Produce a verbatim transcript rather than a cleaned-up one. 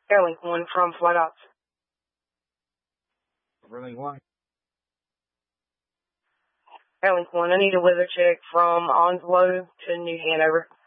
Airlink one from Flight Ops. Airlink one. Airlink one, I need a weather check from Onslow to New Hanover.